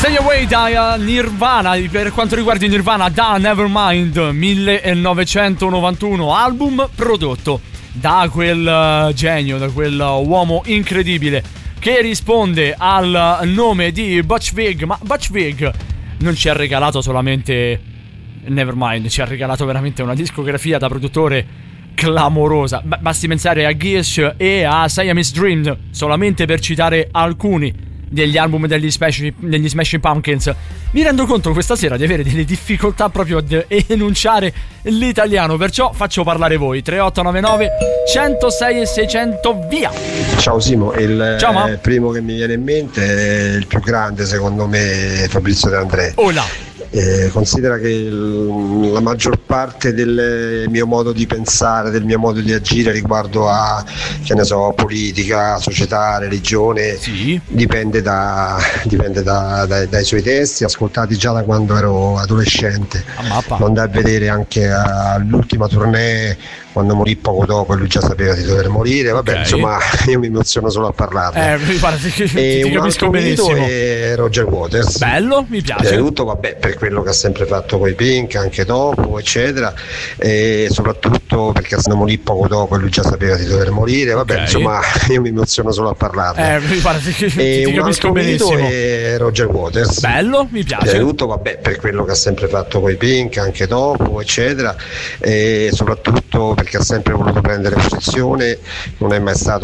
Stay Away da Nirvana. Per quanto riguarda Nirvana, da Nevermind 1991, album prodotto da quel genio, da quel uomo incredibile che risponde al nome di Butch Vig. Ma Butch Vig non ci ha regalato solamente Nevermind, ci ha regalato veramente una discografia da produttore clamorosa. Basti pensare a Gish e a Siamese Dream, solamente per citare alcuni degli album degli Smashing Pumpkins. Mi rendo conto questa sera di avere delle difficoltà proprio ad enunciare l'italiano, perciò faccio parlare voi. 3899 106 e 600, via. Ciao Simo, il primo che mi viene in mente è il più grande secondo me, Fabrizio De André. Hola. Considera che la maggior parte del mio modo di pensare, del mio modo di agire riguardo a, che ne so, politica, società, religione, sì, dipende dai suoi testi, ascoltati già da quando ero adolescente. Lo andai a vedere anche all'ultima tournée quando morì poco dopo e lui già sapeva di dover morire. Vabbè, okay. Insomma, io mi emoziono solo a parlarne. Mi pare e ti capisco benissimo. È Roger Waters. Bello, mi piace. Tutto, vabbè, per quello che ha sempre fatto coi Pink, anche dopo, eccetera, e soprattutto perché se morì poco dopo e lui già sapeva di dover morire. Vabbè, okay. Insomma, io mi emoziono solo a parlarne. Mi pare ti capisco benissimo. È Roger Waters. Bello, mi piace. Tutto, vabbè, per quello che ha sempre fatto coi Pink, anche dopo, eccetera, e soprattutto perché ha sempre voluto prendere posizione, non è mai stato